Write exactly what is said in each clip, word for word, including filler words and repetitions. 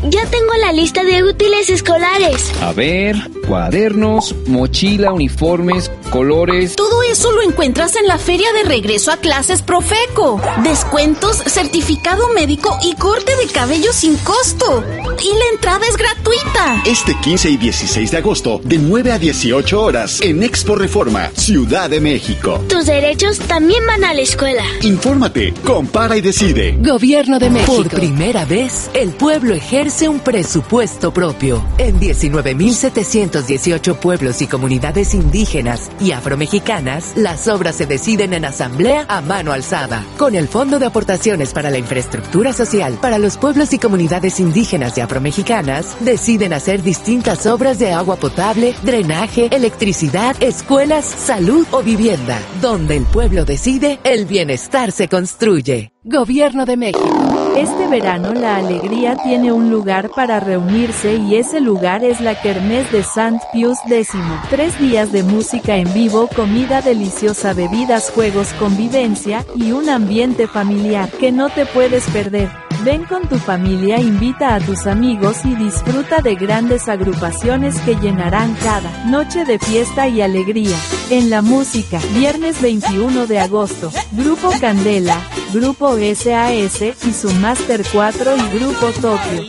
Ya tengo la lista de útiles escolares. A ver, cuadernos, mochila, uniformes, colores. Todo eso lo encuentras en la Feria de Regreso a Clases Profeco. Descuentos, certificado médico y corte de cabello sin costo. Y la entrada es gratuita. Este quince y dieciséis de agosto, de nueve a dieciocho horas, en Expo Reforma, Ciudad de México. Tus derechos también van a la escuela. Infórmate, compara y decide. Gobierno de México. Por primera vez, el pueblo ejerce un presupuesto propio. En diecinueve mil setecientos dieciocho pueblos y comunidades indígenas y afromexicanas, las obras se deciden en asamblea a mano alzada. Con el Fondo de Aportaciones para la Infraestructura Social para los pueblos y comunidades indígenas y afromexicanas, deciden hacer distintas obras de agua potable, drenaje, electricidad, escuelas, salud o vivienda. Donde el pueblo decide, el bienestar se construye. Gobierno de México. Este verano la alegría tiene un lugar para reunirse y ese lugar es la Kermés de Sant Pius X. Tres días de música en vivo, comida deliciosa, bebidas, juegos, convivencia y un ambiente familiar que no te puedes perder. Ven con tu familia, invita a tus amigos y disfruta de grandes agrupaciones que llenarán cada noche de fiesta y alegría. En la música, viernes veintiuno de agosto, Grupo Candela, Grupo S A S y su Master cuatro y Grupo Tokio.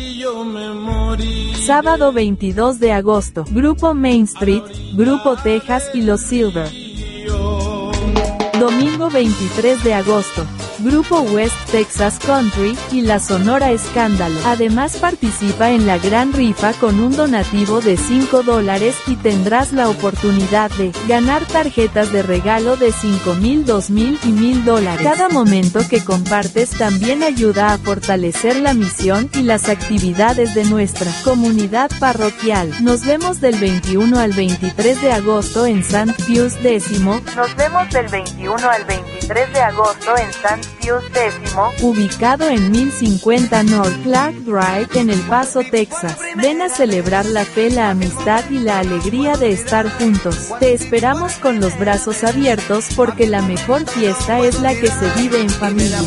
Sábado veintidós de agosto, Grupo Main Street, Grupo Texas y Los Silver. Domingo veintitrés de agosto, Grupo West Texas Country y la Sonora Escándalo. Además participa en la gran rifa con un donativo de cinco dólares y tendrás la oportunidad de ganar tarjetas de regalo de cinco mil, dos mil y mil dólares. Cada momento que compartes también ayuda a fortalecer la misión y las actividades de nuestra comunidad parroquial. Nos vemos del veintiuno al veintitrés de agosto en Sant Pius X. Nos vemos del veintiuno al veintitrés de agosto en Sant Pius X, ubicado en mil cincuenta North Clark Drive en El Paso, Texas. Ven a celebrar la fe, la amistad y la alegría de estar juntos. Te esperamos con los brazos abiertos porque la mejor fiesta es la que se vive en familia.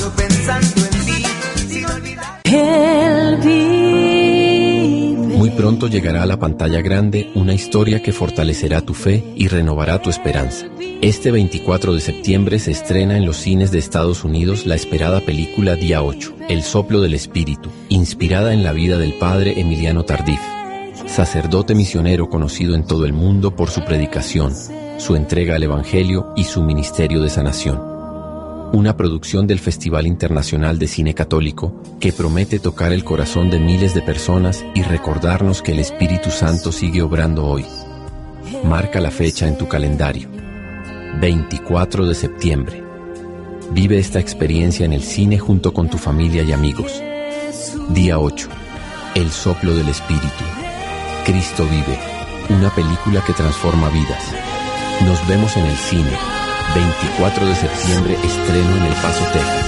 Muy pronto llegará a la pantalla grande una historia que fortalecerá tu fe y renovará tu esperanza. Este veinticuatro de septiembre se estrena en los cines de Estados Unidos la esperada película Día ocho, El soplo del espíritu, inspirada en la vida del padre Emiliano Tardif, sacerdote misionero conocido en todo el mundo por su predicación, su entrega al Evangelio y su ministerio de sanación. Una producción del Festival Internacional de Cine Católico que promete tocar el corazón de miles de personas y recordarnos que el Espíritu Santo sigue obrando hoy. Marca la fecha en tu calendario. veinticuatro de septiembre. Vive esta experiencia en el cine junto con tu familia y amigos. Día ocho. El soplo del Espíritu. Cristo vive. Una película que transforma vidas. Nos vemos en el cine. veinticuatro de septiembre, estreno en El Paso, Texas.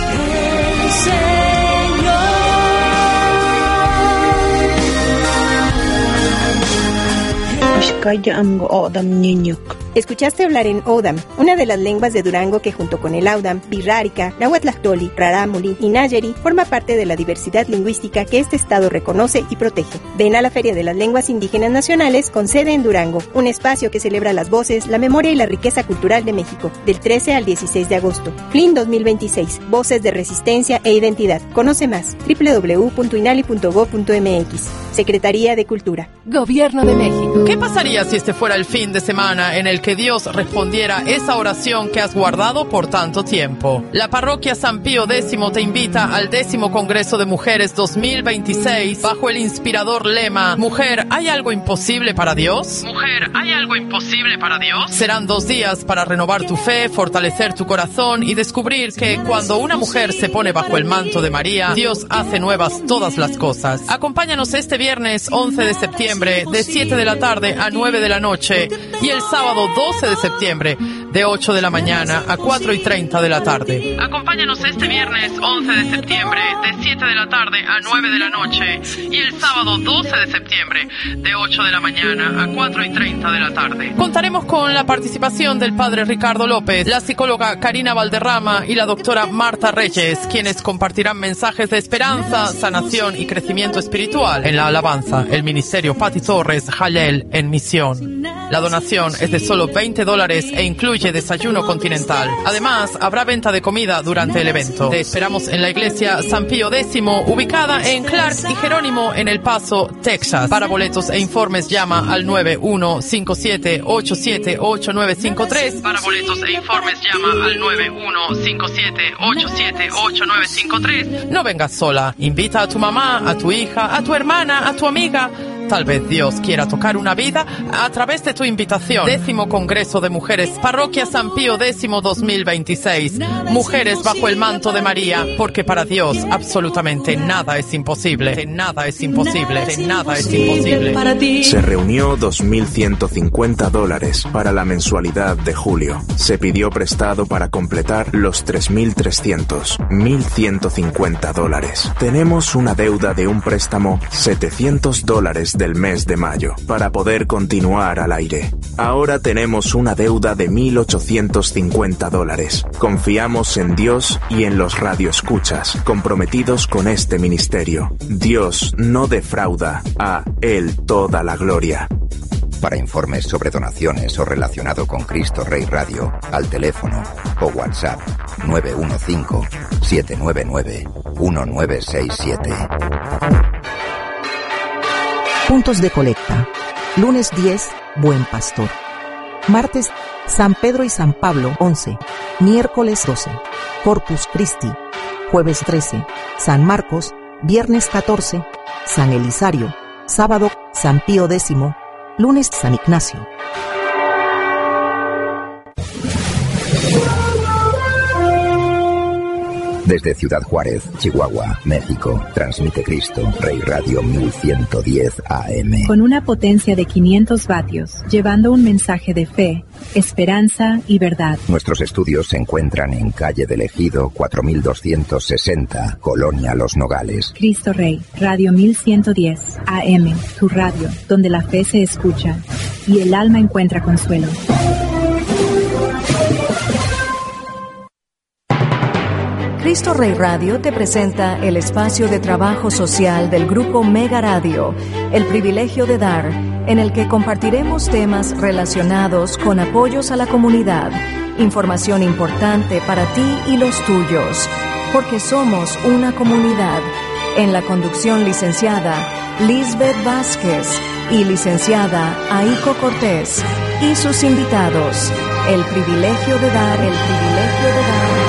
Escuchaste hablar en O'odham, una de las lenguas de Durango que junto con el Audam, Birrárica, Nahuatlactoli, Rarámuri y Nayeri forma parte de la diversidad lingüística que este estado reconoce y protege. Ven a la Feria de las Lenguas Indígenas Nacionales con sede en Durango, un espacio que celebra las voces, la memoria y la riqueza cultural de México, del trece al dieciséis de agosto. F L I N dos mil veintiséis, Voces de Resistencia e Identidad. Conoce más, doble u doble u doble u punto inali punto gob punto eme equis. Secretaría de Cultura. Gobierno de México. ¿Qué pasaría si este fuera el fin de semana en el que Dios respondiera esa oración que has guardado por tanto tiempo? La Parroquia San Pío X te invita al décimo Congreso de Mujeres dos mil veintiséis bajo el inspirador lema Mujer, ¿hay algo imposible para Dios? Mujer, ¿hay algo imposible para Dios? Serán dos días para renovar tu fe, fortalecer tu corazón y descubrir que cuando una mujer se pone bajo el manto de María, Dios hace nuevas todas las cosas. Acompáñanos este viernes once de septiembre de siete de la tarde a nueve de la noche y el sábado doce de septiembre, de ocho de la mañana a cuatro y treinta de la tarde. Acompáñanos este viernes once de septiembre, de siete de la tarde a nueve de la noche, y el sábado doce de septiembre, de ocho de la mañana a cuatro y treinta de la tarde. Contaremos con la participación del padre Ricardo López, la psicóloga Karina Valderrama y la doctora Marta Reyes, quienes compartirán mensajes de esperanza, sanación y crecimiento espiritual en la alabanza, el ministerio Pati Torres, Jalel en misión. La donación es de solo veinte dólares e incluye desayuno continental. Además, habrá venta de comida durante el evento. Te esperamos en la iglesia San Pío X, ubicada en Clark y Jerónimo en El Paso, Texas. Para boletos e informes llama al nueve uno cinco siete ocho siete ocho nueve cinco tres. Para boletos e informes llama al nueve uno cinco siete ocho siete ocho nueve cinco tres. No vengas sola. Invita a tu mamá, a tu hija, a tu hermana, a tu amiga. Tal vez Dios quiera tocar una vida a través de tu invitación. Décimo Congreso de Mujeres, Parroquia San Pío X dos mil veintiséis. Mujeres bajo el manto de María, porque para Dios absolutamente nada es imposible. Nada es imposible. Nada es imposible. Se reunió dos mil ciento cincuenta dólares para la mensualidad de julio. Se pidió prestado para completar los tres mil trescientos, mil ciento cincuenta dólares. Tenemos una deuda de un préstamo setecientos dólares del mes de mayo para poder continuar al aire. Ahora tenemos una deuda de mil ochocientos cincuenta dólares. Confiamos en Dios y en los radioescuchas comprometidos con este ministerio. Dios no defrauda, a Él toda la gloria. Para informes sobre donaciones o relacionado con Cristo Rey Radio, al teléfono o WhatsApp nueve uno cinco siete nueve nueve uno nueve seis siete. Puntos de colecta. Lunes diez, Buen Pastor. Martes, San Pedro y San Pablo, once. Miércoles doce, Corpus Christi. Jueves trece, San Marcos. Viernes catorce, San Elisario. Sábado, San Pío X. Lunes, San Ignacio. Desde Ciudad Juárez, Chihuahua, México, transmite Cristo Rey Radio mil ciento diez A M. Con una potencia de quinientos vatios, llevando un mensaje de fe, esperanza y verdad. Nuestros estudios se encuentran en calle del Ejido cuatro mil doscientos sesenta, Colonia Los Nogales. Cristo Rey, Radio mil ciento diez A M, tu radio, donde la fe se escucha y el alma encuentra consuelo. Cristo Rey Radio te presenta el espacio de trabajo social del Grupo Mega Radio, El Privilegio de Dar, en el que compartiremos temas relacionados con apoyos a la comunidad, información importante para ti y los tuyos, porque somos una comunidad. En la conducción licenciada Lisbeth Vázquez y licenciada Aiko Cortés y sus invitados. El Privilegio de Dar, El Privilegio de Dar.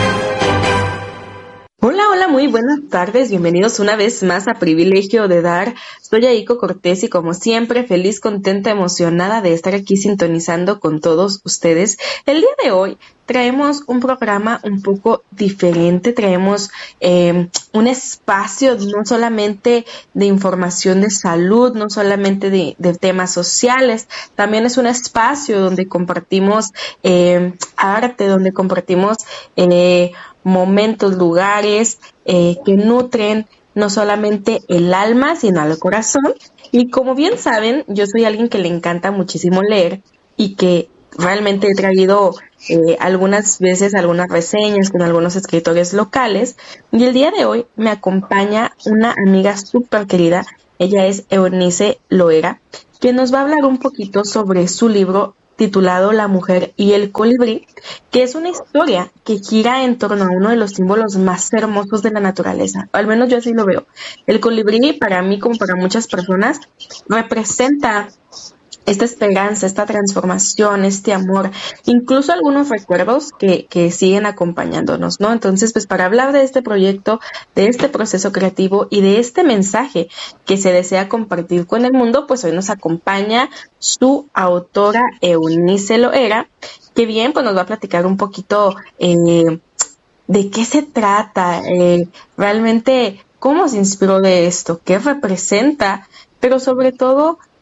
Hola, hola, muy buenas tardes, bienvenidos una vez más a Privilegio de Dar. Soy Aiko Cortés y como siempre feliz, contenta, emocionada de estar aquí sintonizando con todos ustedes. El día de hoy traemos un programa un poco diferente, traemos eh, un espacio no solamente de información de salud, no solamente de, de temas sociales, también es un espacio donde compartimos eh, arte, donde compartimos eh, momentos, lugares eh, que nutren no solamente el alma, sino el corazón. Y como bien saben, yo soy alguien que le encanta muchísimo leer y que realmente he traído eh, algunas veces algunas reseñas con algunos escritores locales. Y el día de hoy me acompaña una amiga súper querida. Ella es Eunice Loera, que nos va a hablar un poquito sobre su libro titulado La Mujer y el Colibrí, que es una historia que gira en torno a uno de los símbolos más hermosos de la naturaleza, o al menos yo así lo veo. El colibrí, para mí como para muchas personas, representa esta esperanza, esta transformación, este amor, incluso algunos recuerdos que, que siguen acompañándonos, ¿no? Entonces, pues para hablar de este proyecto, de este proceso creativo y de este mensaje que se desea compartir con el mundo, pues hoy nos acompaña su autora Eunice Loera, que bien, pues nos va a platicar un poquito eh, de qué se trata, eh, realmente cómo se inspiró de esto, qué representa, pero sobre todo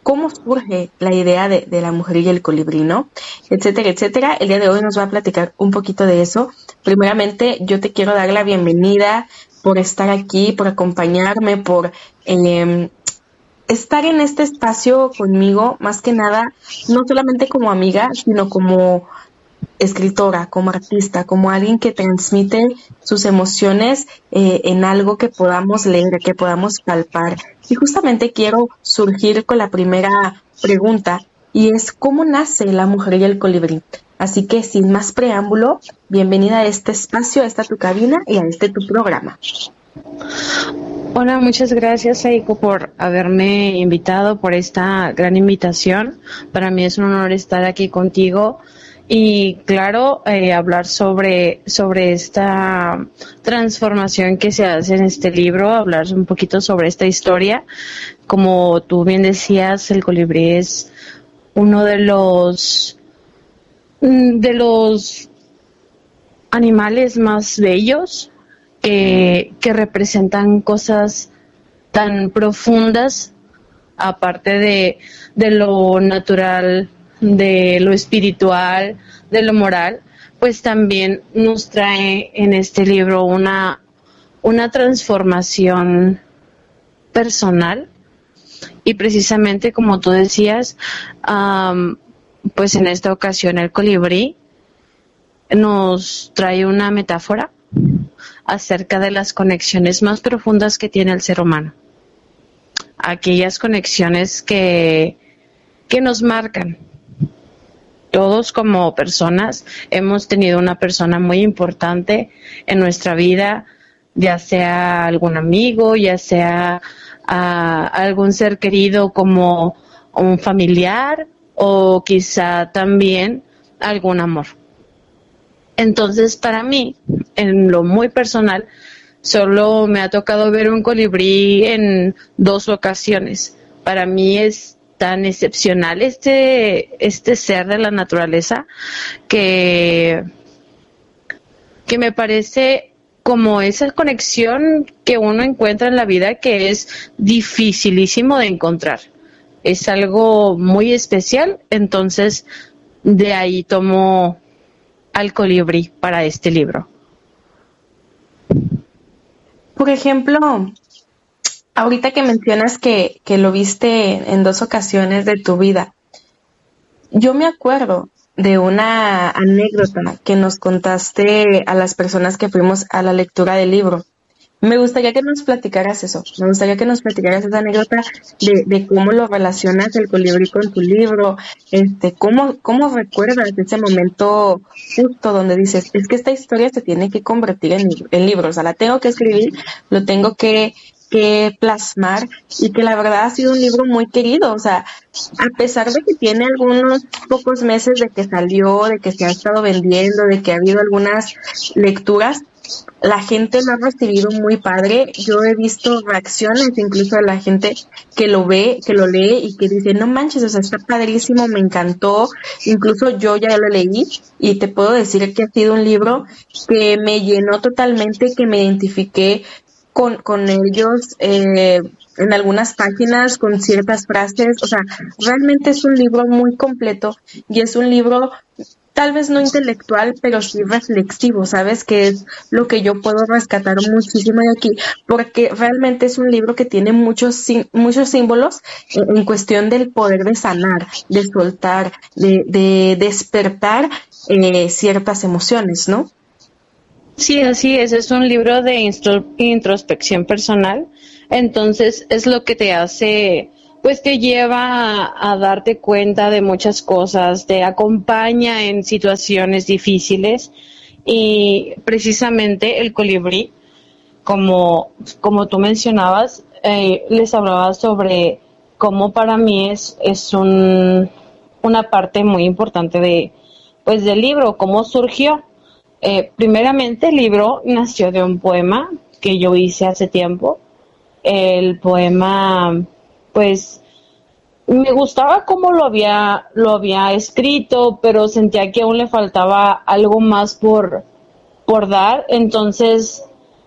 cómo surge la idea de, de la mujer y el colibrí, ¿no? Etcétera, etcétera. El día de hoy nos va a platicar un poquito de eso. Primeramente, yo te quiero dar la bienvenida por estar aquí, por acompañarme, por eh, estar en este espacio conmigo, más que nada, no solamente como amiga, sino como escritora, como artista, como alguien que transmite sus emociones eh, en algo que podamos leer, que podamos palpar. Y justamente quiero surgir con la primera pregunta, y es ¿cómo nace la mujer y el colibrí? Así que sin más preámbulo, bienvenida a este espacio, a esta tu cabina y a este tu programa. Hola, muchas gracias, Eiko, por haberme invitado, por esta gran invitación. Para mí es un honor estar aquí contigo y, claro, eh, hablar sobre, sobre esta transformación que se hace en este libro, hablar un poquito sobre esta historia. Como tú bien decías, el colibrí es uno de los, de los animales más bellos, Que, que representan cosas tan profundas, aparte de, de lo natural, de lo espiritual, de lo moral, pues también nos trae en este libro una, una transformación personal. Y precisamente como tú decías, um, pues en esta ocasión el colibrí nos trae una metáfora acerca de las conexiones más profundas que tiene el ser humano. Aquellas conexiones que, que nos marcan. Todos como personas hemos tenido una persona muy importante en nuestra vida, ya sea algún amigo, ya sea uh, algún ser querido como un familiar o quizá también algún amor. Entonces, para mí, en lo muy personal, solo me ha tocado ver un colibrí en dos ocasiones. Para mí es tan excepcional este, este ser de la naturaleza que, que me parece como esa conexión que uno encuentra en la vida que es dificilísimo de encontrar. Es algo muy especial, entonces de ahí tomo al colibrí para este libro. Por ejemplo, ahorita que mencionas que, que lo viste en dos ocasiones de tu vida, yo me acuerdo de una anécdota que nos contaste a las personas que fuimos a la lectura del libro. Me gustaría que nos platicaras eso, me gustaría que nos platicaras esa anécdota de, de cómo lo relacionas el colibrí con tu libro, este, cómo, cómo recuerdas ese momento justo donde dices, es que esta historia se tiene que convertir en, en libro, o sea, la tengo que escribir, lo tengo que, que plasmar, y que la verdad ha sido un libro muy querido, o sea, a pesar de que tiene algunos pocos meses de que salió, de que se ha estado vendiendo, de que ha habido algunas lecturas, la gente lo ha recibido muy padre. Yo he visto reacciones incluso de la gente que lo ve, que lo lee y que dice, no manches, o sea, está padrísimo, me encantó. Incluso yo ya lo leí y te puedo decir que ha sido un libro que me llenó totalmente, que me identifiqué con, con ellos eh, en algunas páginas, con ciertas frases. O sea, realmente es un libro muy completo y es un libro tal vez no intelectual, pero sí reflexivo, ¿sabes? Que es lo que yo puedo rescatar muchísimo de aquí, porque realmente es un libro que tiene muchos muchos símbolos en, en cuestión del poder de sanar, de soltar, de, de despertar eh, ciertas emociones, ¿no? Sí, así es, es un libro de instro- introspección personal, entonces es lo que te hace, pues te lleva a, a darte cuenta de muchas cosas, te acompaña en situaciones difíciles, y precisamente el colibrí, como, como tú mencionabas, eh, les hablaba sobre cómo para mí es, es un, una parte muy importante de, pues, del libro, cómo surgió. Eh, primeramente el libro nació de un poema que yo hice hace tiempo. El poema, pues, me gustaba cómo lo había, lo había escrito, pero sentía que aún le faltaba algo más por, por dar, entonces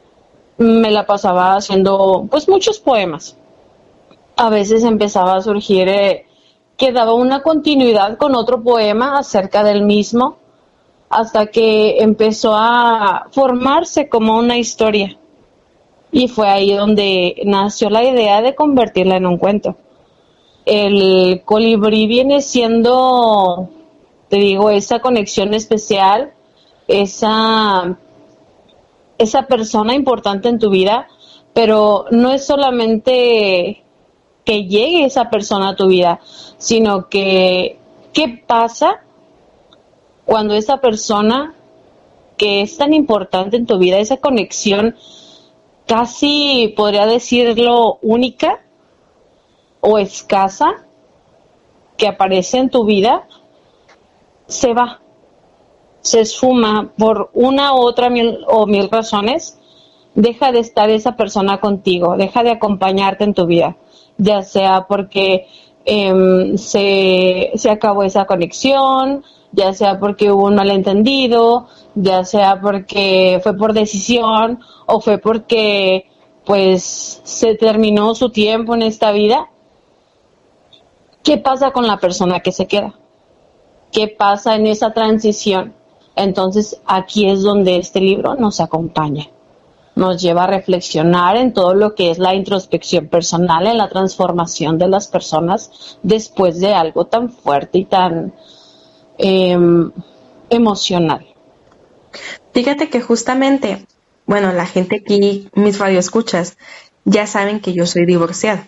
me la pasaba haciendo, pues, muchos poemas. A veces empezaba a surgir eh, que daba una continuidad con otro poema acerca del mismo, hasta que empezó a formarse como una historia. Y fue ahí donde nació la idea de convertirla en un cuento. El colibrí viene siendo, te digo, esa conexión especial, esa, esa persona importante en tu vida, pero no es solamente que llegue esa persona a tu vida, sino que qué pasa cuando esa persona que es tan importante en tu vida, esa conexión casi, podría decirlo, única o escasa que aparece en tu vida, se va, se esfuma por una u otra mil, o mil razones, deja de estar esa persona contigo, deja de acompañarte en tu vida, ya sea porque eh, se, se acabó esa conexión, ya sea porque hubo un malentendido, ya sea porque fue por decisión o fue porque pues se terminó su tiempo en esta vida. ¿Qué pasa con la persona que se queda? ¿Qué pasa en esa transición? Entonces aquí es donde este libro nos acompaña, nos lleva a reflexionar en todo lo que es la introspección personal, en la transformación de las personas después de algo tan fuerte y tan eh, emocional. Fíjate que justamente, bueno, la gente aquí, mis radioescuchas, ya saben que yo soy divorciada.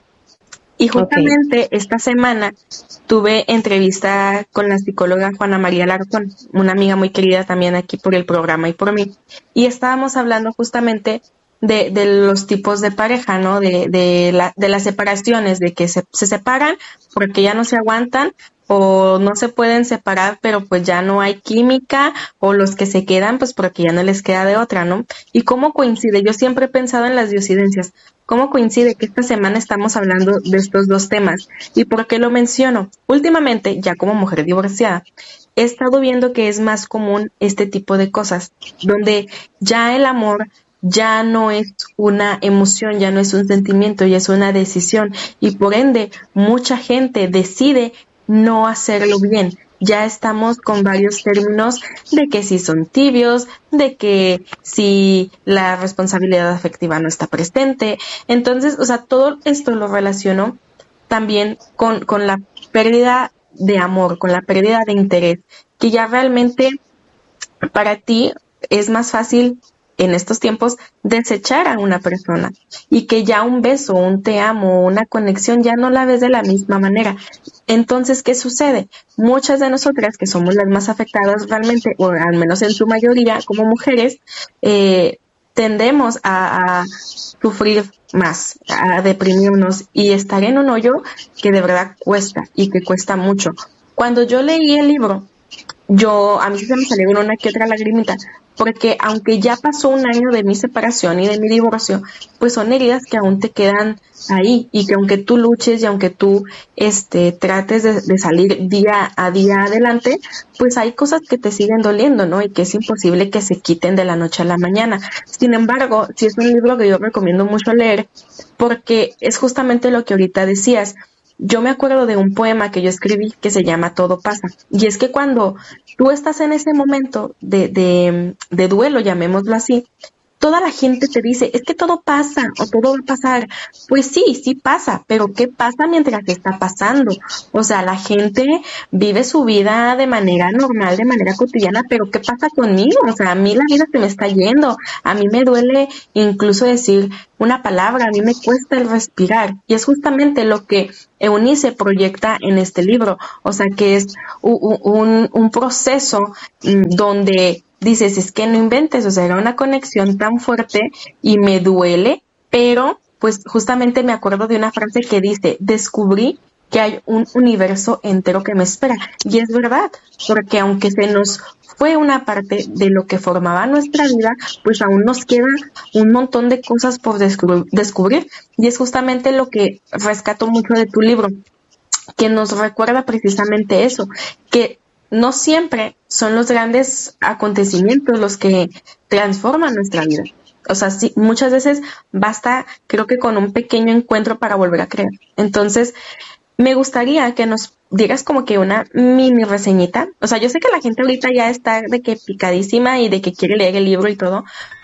Y justamente okay. Esta semana tuve entrevista con la psicóloga Juana María Larcón, una amiga muy querida también aquí por el programa y por mí. Y estábamos hablando justamente de, de los tipos de pareja, ¿no? De, de, la, de las separaciones, de que se, se separan porque ya no se aguantan, o no se pueden separar, pero pues ya no hay química, o los que se quedan, pues porque ya no les queda de otra, ¿no? Y cómo coincide, yo siempre he pensado en las diosidencias, cómo coincide que esta semana estamos hablando de estos dos temas. ¿Y por qué lo menciono? Últimamente, ya como mujer divorciada, he estado viendo que es más común este tipo de cosas, donde ya el amor ya no es una emoción, ya no es un sentimiento, ya es una decisión, y por ende, mucha gente decide no hacerlo bien. Ya estamos con varios términos de que si son tibios, de que si la responsabilidad afectiva no está presente. Entonces, o sea, todo esto lo relaciono también con, con la pérdida de amor, con la pérdida de interés, que ya realmente para ti es más fácil en estos tiempos desechar a una persona, y que ya un beso, un te amo, una conexión ya no la ves de la misma manera. Entonces, ¿qué sucede? Muchas de nosotras que somos las más afectadas realmente, o al menos en su mayoría como mujeres, eh, tendemos a, a sufrir más, a deprimirnos y estar en un hoyo que de verdad cuesta y que cuesta mucho. Cuando yo leí el libro, yo, a mí se me salieron una que otra lagrimita, porque aunque ya pasó un año de mi separación y de mi divorcio, pues son heridas que aún te quedan ahí, y que aunque tú luches y aunque tú este trates de, de salir día a día adelante, pues hay cosas que te siguen doliendo, ¿no? Y que es imposible que se quiten de la noche a la mañana. Sin embargo, sí es un libro que yo recomiendo mucho leer, porque es justamente lo que ahorita decías. Yo me acuerdo de un poema que yo escribí que se llama Todo pasa. Y es que cuando tú estás en ese momento de, de, de duelo, llamémoslo así, toda la gente te dice, es que todo pasa o todo va a pasar. Pues sí, sí pasa, pero ¿qué pasa mientras está pasando? O sea, la gente vive su vida de manera normal, de manera cotidiana, pero ¿qué pasa conmigo? O sea, a mí la vida se me está yendo, a mí me duele incluso decir una palabra, a mí me cuesta el respirar. Y es justamente lo que Eunice proyecta en este libro, o sea, que es un, un, un proceso donde dices, es que no inventes, o sea, era una conexión tan fuerte y me duele, pero pues justamente me acuerdo de una frase que dice, descubrí que hay un universo entero que me espera. Y es verdad, porque aunque se nos fue una parte de lo que formaba nuestra vida, pues aún nos queda un montón de cosas por descubrir, descubrir. Y es justamente lo que rescato mucho de tu libro, que nos recuerda precisamente eso, que no siempre son los grandes acontecimientos los que transforman nuestra vida. O sea, sí, muchas veces basta, creo que con un pequeño encuentro para volver a creer. Entonces, me gustaría que nos dieras como que una mini reseñita. O sea, yo sé que la gente ahorita ya está de que picadísima y de que quiere leer el libro y todo,